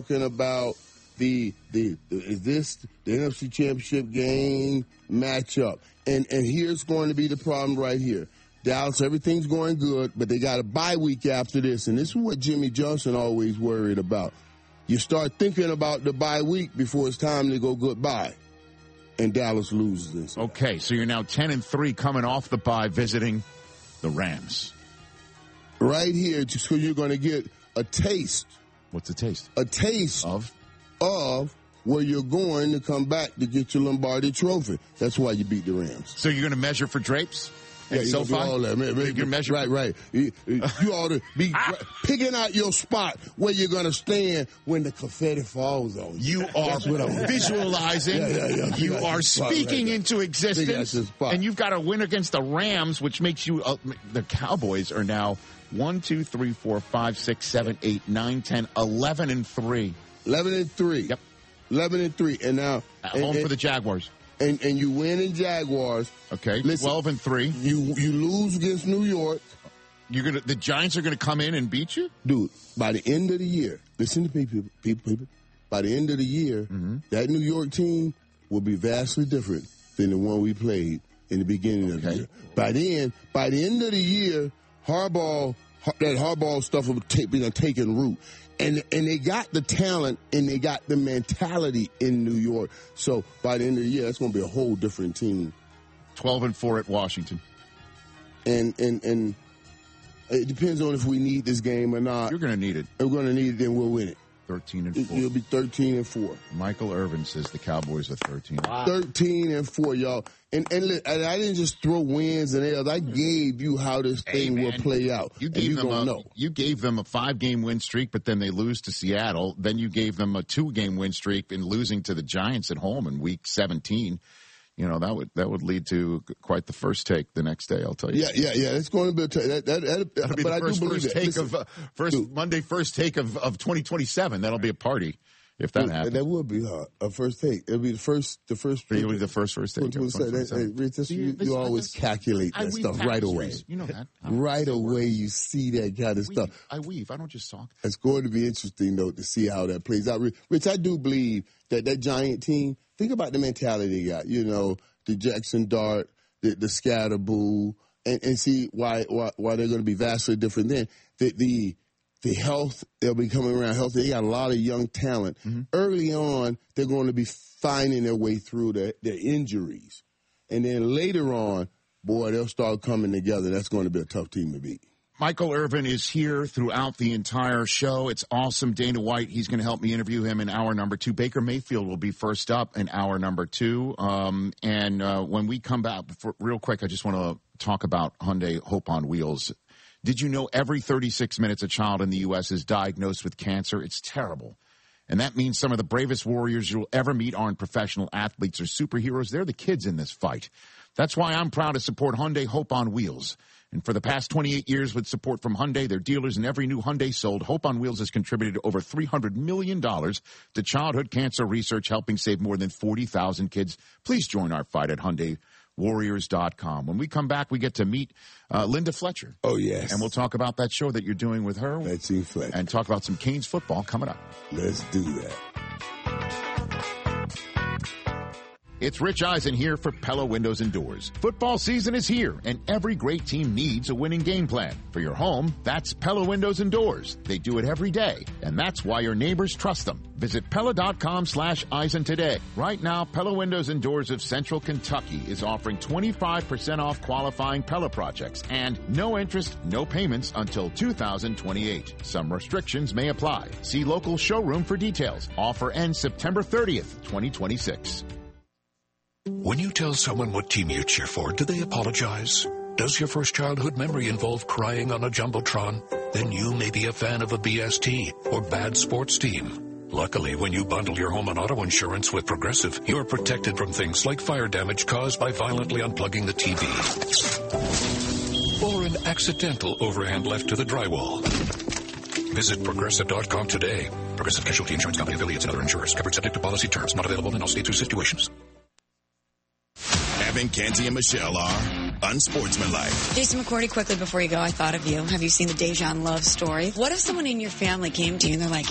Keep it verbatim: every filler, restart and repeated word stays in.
talking about the, the the is this the N F C Championship game matchup, and and here's going to be the problem right here. Dallas, everything's going good, but they got a bye week after this, and this is what Jimmy Johnson always worried about. You start thinking about the bye week before it's time to go goodbye, and Dallas loses this. Okay, so you're now ten and three coming off the bye, visiting the Rams. Right here, so you're going to get a taste. What's the taste? A taste of of where you're going to come back to get your Lombardi Trophy. That's why you beat the Rams. So you're going to measure for drapes? Yeah, so far, all that. Man, man, you measure right, right. You, you ought to be ah. picking out your spot where you're going to stand when the confetti falls on you. You are visualizing. Yeah, yeah, yeah. You are speaking right into existence, and you've got a win against the Rams, which makes you. Uh, the Cowboys are now one, two, three, four, five, six, seven, eight, nine, ten, eleven, and three. Eleven and three. Yep. Eleven and three, and now at and, home and, for the Jaguars. And and you win in Jaguars. Okay, Listen, twelve and three. You you lose against New York. You're gonna the Giants are gonna come in and beat you, dude. By the end of the year, listen to people, people, people. By the end of the year, mm-hmm. that New York team will be vastly different than the one we played in the beginning okay. of the year. By then, by the end of the year, Harbaugh that Harbaugh stuff will take, be taking root. And and they got the talent and they got the mentality in New York. So by the end of the year, that's going to be a whole different team. Twelve and four at Washington. And and and it depends on if we need this game or not. You're going to need it. If we're going to need it, then we'll win it. Thirteen and four. It'll be thirteen and four. Michael Irvin says the Cowboys are thirteen. Wow. Thirteen and four, y'all. And and, look, and I didn't just throw wins and L's. I gave you how this hey, thing man, will play out. You gave you them a know. you gave them a five game win streak, but then they lose to Seattle. Then you gave them a two game win streak in losing to the Giants at home in Week seventeen. You know, that would that would lead to quite the first take the next day, I'll tell you. Yeah, yeah, yeah. It's going to be a t- that, that, that, That'll be but the I first, do believe first it. take Listen, of uh, first dude, Monday first take of, of twenty twenty-seven. That'll be a party if that dude, happens. That would be hard. A first take. It'll be the first the first It'll be the first first take. Say, that, hey, this, you, you always calculate that stuff right away. You know that. Right away you see that kind of I stuff. I weave. I don't just talk. It's going to be interesting though to see how that plays out. Rich, I do believe that that Giant team, think about the mentality they got, you know, the Jackson Dart, the, the Scatterboo, and, and see why, why why they're going to be vastly different then. The, the the health, they'll be coming around healthy. They got a lot of young talent. Mm-hmm. Early on, they're going to be finding their way through their, their injuries. And then later on, boy, they'll start coming together. That's going to be a tough team to beat. Michael Irvin is here throughout the entire show. It's awesome. Dana White, he's going to help me interview him in hour number two. Baker Mayfield will be first up in hour number two. Um, and uh, when we come back, for, real quick, I just want to talk about Hyundai Hope on Wheels. Did you know every thirty-six minutes a child in the U S is diagnosed with cancer? It's terrible. And that means some of the bravest warriors you'll ever meet aren't professional athletes or superheroes. They're the kids in this fight. That's why I'm proud to support Hyundai Hope on Wheels. And for the past twenty-eight years with support from Hyundai, their dealers, and every new Hyundai sold, Hope on Wheels has contributed over three hundred million dollars to childhood cancer research, helping save more than forty thousand kids. Please join our fight at Hyundai Warriors dot com. When we come back, we get to meet uh, Linda Fletcher. Oh, yes. And we'll talk about that show that you're doing with her. Betsy Fletcher. And talk about some Canes football coming up. Let's do that. It's Rich Eisen here for Pella Windows and Doors. Football season is here, and every great team needs a winning game plan. For your home, that's Pella Windows and Doors. They do it every day, and that's why your neighbors trust them. Visit Pella.com slash Eisen today. Right now, Pella Windows and Doors of Central Kentucky is offering twenty-five percent off qualifying Pella projects and no interest, no payments until two thousand twenty-eight. Some restrictions may apply. See local showroom for details. Offer ends September thirtieth, twenty twenty-six. When you tell someone what team you cheer for, do they apologize? Does your first childhood memory involve crying on a Jumbotron? Then you may be a fan of a B S T or bad sports team. Luckily, when you bundle your home and auto insurance with Progressive, you're protected from things like fire damage caused by violently unplugging the T V or an accidental overhand left to the drywall. Visit Progressive dot com today. Progressive Casualty Insurance Company, affiliates, and other insurers. Covered subject to policy terms. Not available in all states or situations. Evan, Canty, and Michelle are unsportsmanlike. Jason McCourty, quickly before you go, I thought of you. Have you seen the Dejan Love story? What if someone in your family came to you and they're like,